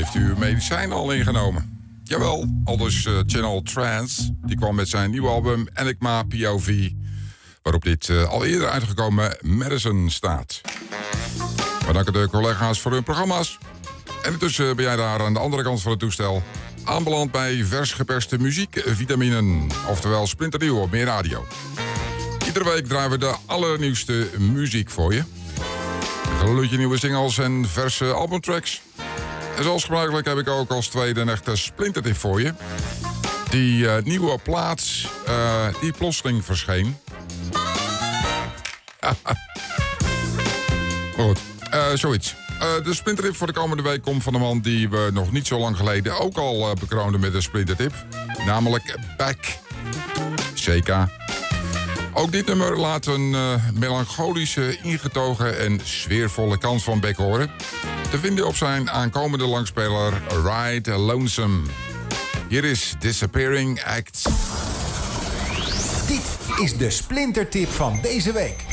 Heeft u uw medicijn al ingenomen? Jawel, aldus Channel Trance. Die kwam met zijn nieuwe album Enigma POV, waarop dit al eerder uitgekomen Madison staat. We danken de collega's voor hun programma's. En intussen ben jij daar aan de andere kant van het toestel aanbeland bij vers geperste muziekvitaminen. Oftewel splinternieuw op Meer Radio. Iedere week draaien we de allernieuwste muziek voor je. Een gloedje nieuwe singles en verse albumtracks. En zoals gebruikelijk heb ik ook als tweede een echte splintertip voor je. Die nieuwe plaats die plotseling verscheen. Goed, zoiets. De splintertip voor de komende week komt van een man die we nog niet zo lang geleden ook al bekroonden met een splintertip. Namelijk Beck. CK. Ook dit nummer laat een melancholische, ingetogen en sfeervolle kant van Beck horen. Te vinden op zijn aankomende langspeler Ride Lonesome. Hier is Disappearing Acts. Dit is de splintertip van deze week.